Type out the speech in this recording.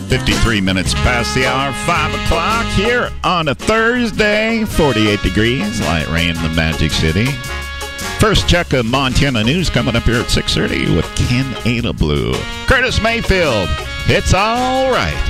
53 minutes past the hour, 5 o'clock here on a Thursday, 48 degrees, light rain in the Magic City. First check of Montana news coming up here at 6:30 with Ken Ada Blue. Curtis Mayfield, it's all right.